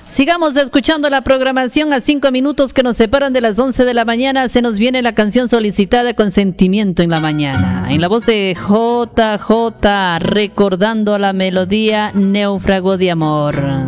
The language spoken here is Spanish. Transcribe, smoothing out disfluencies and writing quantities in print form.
Sigamos escuchando la programación. A 5 minutos que nos separan de las 11 de la mañana se nos viene la canción solicitada Consentimiento en la Mañana, en la voz de JJ, recordando la melodía Náufrago de Amor.